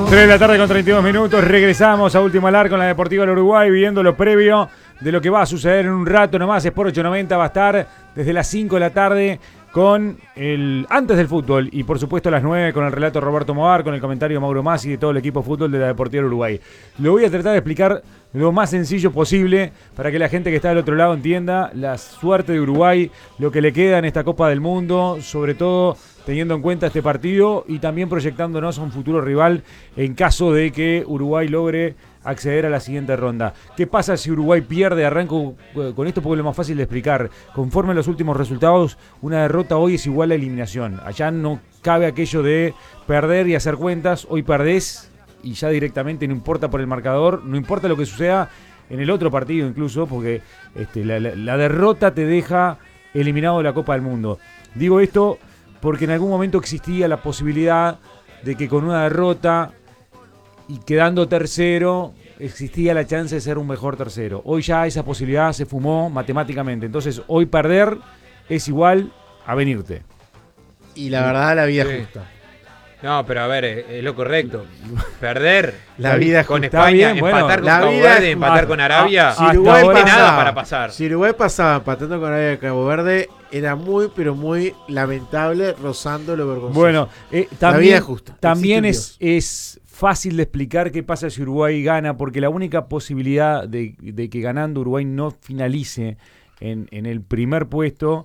3 de la tarde con 32 minutos, regresamos a Última Hora con la Deportiva del Uruguay, viendo lo previo de lo que va a suceder en un rato nomás. Sport 890 va a estar desde las 5 de la tarde con el antes del fútbol y por supuesto a las 9 con el relato de Roberto Moar, con el comentario de Mauro Masi y de todo el equipo de fútbol de la Deportiva del Uruguay. Lo voy a tratar de explicar lo más sencillo posible para que la gente que está del otro lado entienda la suerte de Uruguay, lo que le queda en esta Copa del Mundo, sobre todo teniendo en cuenta este partido y también proyectándonos a un futuro rival en caso de que Uruguay logre acceder a la siguiente ronda. ¿Qué pasa si Uruguay pierde? Arranco con esto porque es lo más fácil de explicar. Conforme a los últimos resultados, una derrota hoy es igual a eliminación. Allá no cabe aquello de perder y hacer cuentas. Hoy perdés y ya directamente no importa por el marcador, no importa lo que suceda en el otro partido incluso, porque la derrota te deja eliminado de la Copa del Mundo. Digo esto porque en algún momento existía la posibilidad de que con una derrota y quedando tercero existía la chance de ser un mejor tercero. Hoy ya esa posibilidad se fumó matemáticamente. Entonces hoy perder es igual a venirte. Y la verdad la vida es justa. No, pero a ver, es lo correcto. Perder la vida con justa. España, Bien, empatar con Cabo Verde, empatar con Arabia. Si Uruguay no pasaba, nada para pasar. Si Uruguay pasaba empatando con Arabia y Cabo Verde, era muy, pero muy lamentable, rozando lo vergonzoso. Bueno, también, la vida es justa. También es fácil de explicar qué pasa si Uruguay gana, porque la única posibilidad de que ganando Uruguay no finalice en el primer puesto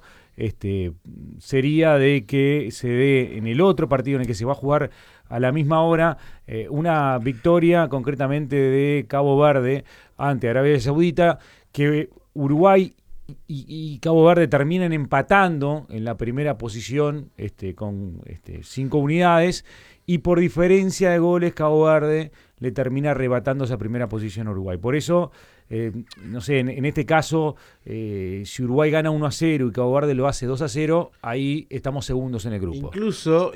sería de que se dé en el otro partido en el que se va a jugar a la misma hora una victoria concretamente de Cabo Verde ante Arabia Saudita, que Uruguay y Cabo Verde terminan empatando en la primera posición con 5 unidades y por diferencia de goles Cabo Verde le termina arrebatando esa primera posición a Uruguay. Por eso no sé, en este caso, si Uruguay gana 1-0 y Cabo Verde lo hace 2-0, ahí estamos segundos en el grupo. Incluso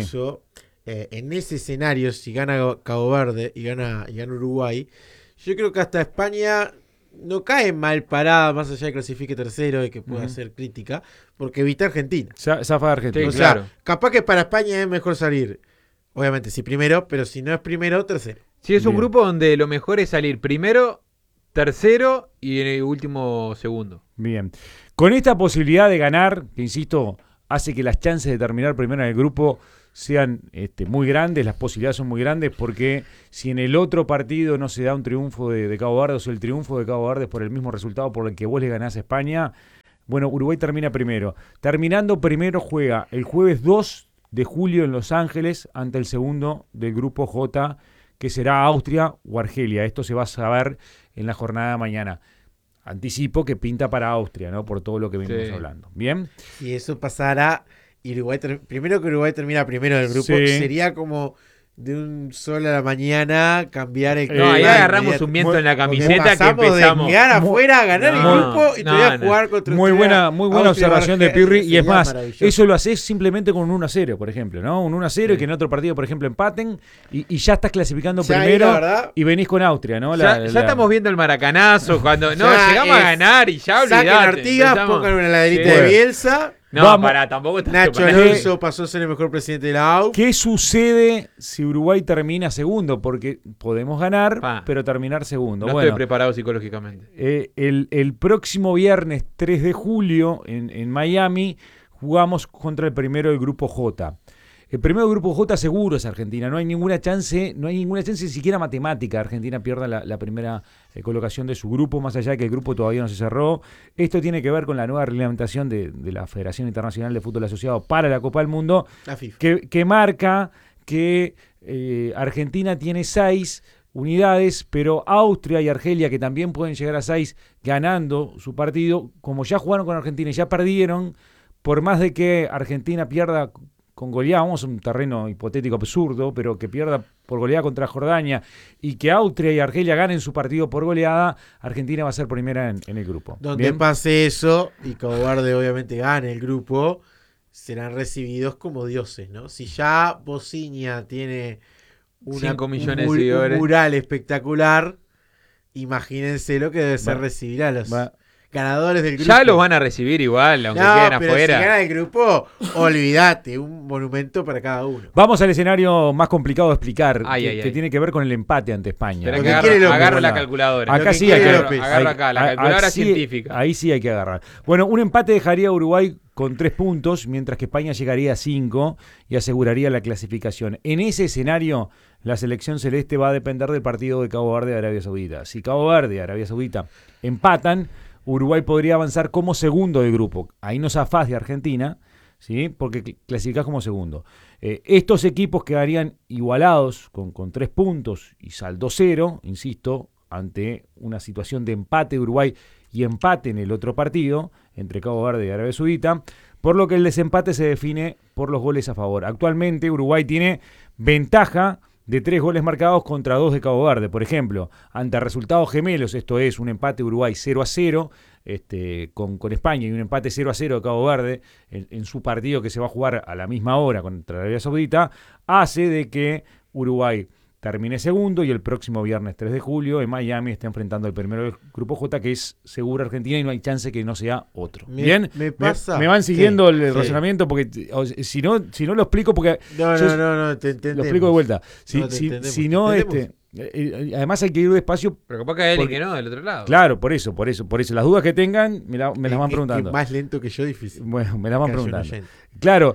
en ese escenario, si gana Cabo Verde y gana Uruguay, yo creo que hasta España no cae mal parada, más allá de que clasifique tercero y que pueda ser crítica, porque evita Argentina. Zafa de Argentina. O sea, capaz que para España es mejor salir, obviamente, si primero, pero si no es primero, tercero. Sí, es un grupo donde lo mejor es salir primero, tercero y en el último segundo. Bien. Con esta posibilidad de ganar, que insisto, hace que las chances de terminar primero en el grupo sean muy grandes, las posibilidades son muy grandes, porque si en el otro partido no se da un triunfo de Cabo Verde, o sea, el triunfo de Cabo Verde es por el mismo resultado por el que vos le ganás a España, bueno, Uruguay termina primero. Terminando primero juega el jueves 2 de julio en Los Ángeles ante el segundo del grupo J, que será Austria o Argelia. Esto se va a saber en la jornada de mañana. Anticipo que pinta para Austria, ¿no? Por todo lo que venimos hablando. ¿Bien? Y eso pasará. Y Uruguay primero que Uruguay termina primero del grupo, sería como de un sol a la mañana cambiar el clima. No, ahí agarramos un viento en la camiseta que empezamos. De llegar afuera a ganar el grupo y todavía jugar contra muy buena observación de Pirri. Y es más, eso lo haces simplemente con un 1-0, por ejemplo, ¿no? Un 1-0 y que en otro partido, por ejemplo, empaten y ya estás clasificando primero y venís con Austria, ¿no? Ya estamos viendo el maracanazo cuando llegamos a ganar y ya olvidate. Saquen Artigas, pongan una laderita de Bielsa. No, tampoco está Nacho Alonso pasó a ser el mejor presidente de la AU. ¿Qué sucede si Uruguay termina segundo? Porque podemos ganar, pero terminar segundo. No estoy preparado psicológicamente. El próximo viernes 3 de julio en Miami jugamos contra el primero del grupo J. El primero del grupo J seguro es Argentina. No hay ninguna chance ni siquiera matemática. Argentina pierda la primera colocación de su grupo, más allá de que el grupo todavía no se cerró. Esto tiene que ver con la nueva reglamentación de la Federación Internacional de Fútbol Asociado para la Copa del Mundo, la FIFA, que marca que Argentina tiene 6 unidades, pero Austria y Argelia, que también pueden llegar a 6 ganando su partido, como ya jugaron con Argentina y ya perdieron, por más de que Argentina pierda con goleada, vamos a un terreno hipotético absurdo, pero que pierda por goleada contra Jordania y que Austria y Argelia ganen su partido por goleada, Argentina va a ser primera en el grupo. Donde ¿bien? Pase eso y Cabo Verde obviamente gane el grupo, serán recibidos como dioses, ¿no? Si ya Bociña tiene 5 millones de seguidores, un mural espectacular, imagínense lo que debe ser recibir a los ganadores del grupo. Ya los van a recibir igual, aunque queden pero afuera. si gana el grupo, olvídate, un monumento para cada uno. Vamos al escenario más complicado de explicar, Ay. que tiene que ver con el empate ante España. Espera Lo que que quiere López, agarro la Hola. calculadora. Acá Lo que sí quiere hay que López. agarro acá, la calculadora sí, científica. Ahí sí hay que agarrar. Bueno, un empate dejaría a Uruguay con 3 puntos, mientras que España llegaría a 5 y aseguraría la clasificación. En ese escenario, la selección celeste va a depender del partido de Cabo Verde y Arabia Saudita. Si Cabo Verde y Arabia Saudita empatan, Uruguay podría avanzar como segundo del grupo. Ahí no zafás de Argentina, ¿sí? Porque clasificás como segundo. Estos equipos quedarían igualados con 3 puntos y saldo 0, insisto, ante una situación de empate de Uruguay y empate en el otro partido entre Cabo Verde y Arabia Saudita, por lo que el desempate se define por los goles a favor. Actualmente Uruguay tiene ventaja de 3 goles marcados contra 2 de Cabo Verde. Por ejemplo, ante resultados gemelos, esto es un empate Uruguay 0-0 con España y un empate 0-0 de Cabo Verde en su partido que se va a jugar a la misma hora contra Arabia Saudita, hace de que Uruguay termine segundo y el próximo viernes 3 de julio en Miami está enfrentando al primero del Grupo J, que es seguro Argentina, y no hay chance que no sea otro. ¿Bien? Me pasa. ¿Me van siguiendo Sí, el sí. razonamiento? Porque si no lo explico, porque No, te entendemos. lo explico de vuelta. Si No, te entendemos, si no, te entendemos. además hay que ir despacio. Pero capaz que hay alguien Porque- que no, del otro lado. Claro, por eso. Las dudas que tengan, me las van Es preguntando. que más lento que yo, difícil. Bueno, me las van Que haya un preguntando. oyente. Claro,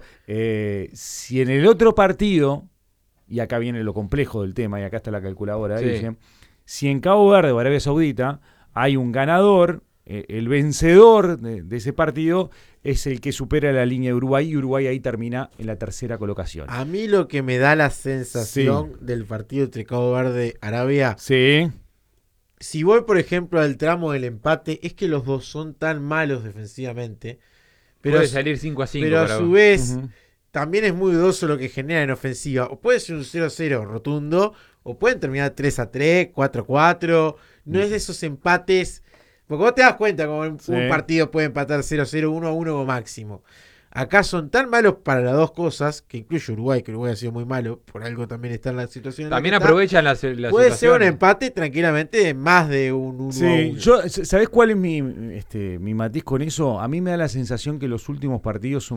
si en el otro partido, y acá viene lo complejo del tema, y acá está la calculadora, Sí. Guille, si en Cabo Verde o Arabia Saudita hay un ganador, el vencedor de ese partido es el que supera la línea de Uruguay, y Uruguay ahí termina en la tercera colocación. A mí lo que me da la sensación del partido entre Cabo Verde y Arabia, Sí, si voy por ejemplo al tramo del empate, es que los dos son tan malos defensivamente, pero, Puede salir 5-5. pero a para su vos. vez ujú. también es muy dudoso lo que genera en ofensiva. O puede ser un 0-0 rotundo, o pueden terminar 3-3, 4-4. No es de esos empates. Porque vos te das cuenta como un partido puede empatar 0-0, 1-1 como máximo. Acá son tan malos para las dos cosas, que incluye Uruguay, que Uruguay ha sido muy malo, por algo también está en la situación en la También que está. aprovechan la Puede ser un situación. empate tranquilamente de más de un 1-1. Sí, ¿sabés cuál es mi matiz con eso? A mí me da la sensación que los últimos partidos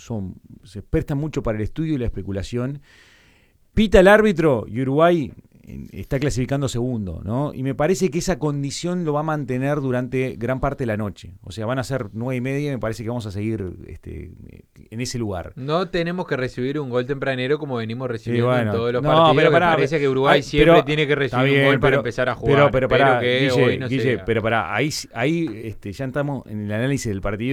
se prestan mucho para el estudio y la especulación. Pita el árbitro y Uruguay está clasificando segundo, ¿no? Y me parece que esa condición lo va a mantener durante gran parte de la noche. O sea, van a ser 9:30 y me parece que vamos a seguir en ese lugar. No tenemos que recibir un gol tempranero como venimos recibiendo bueno. en todos los No, partidos. pero Me pará, parece que Uruguay ay, siempre pero- tiene que Está recibir bien, un gol para pero- empezar a jugar. Pero pará, que Guille, hoy no Guille, sea. pero pará, ahí ya estamos en el análisis del partido.